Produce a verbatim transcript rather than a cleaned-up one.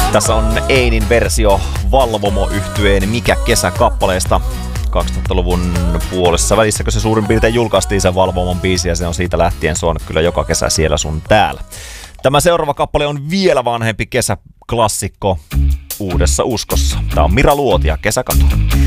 Tässä on Einin versio Valvomo-yhtyeen Mikä kesä -kappaleesta. kaksituhattaluvun puolessa välissä, kun se suurin piirtein julkaistiin sen Valvomon biisi, ja se on siitä lähtien soinut kyllä joka kesä siellä sun täällä. Tämä seuraava kappale on vielä vanhempi kesäklassikko uudessa uskossa. Tämä on Mira Luoti ja Kesäkato.